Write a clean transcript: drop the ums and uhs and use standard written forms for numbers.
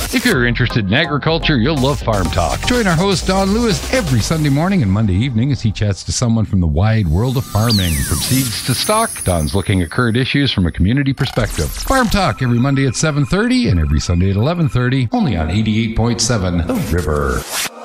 If you're interested in agriculture, you'll love Farm Talk. Join our host, Don Lewis, every Sunday morning and Monday evening as he chats to someone from the wide world of farming. From seeds to stock, Don's looking at current issues from a community perspective. Farm Talk every Monday at 7:30 and every Sunday at 11:30, only on 88.7 The River.